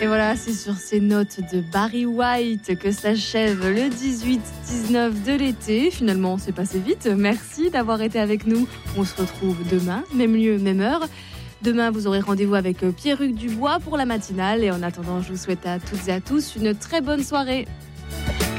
Et voilà, c'est sur ces notes de Barry White que s'achève le 18-19 de l'été. Finalement, c'est passé vite. Merci d'avoir été avec nous. On se retrouve demain, même lieu, même heure. Demain, vous aurez rendez-vous avec Pierre-Hugues Dubois pour la matinale. Et en attendant, je vous souhaite à toutes et à tous une très bonne soirée.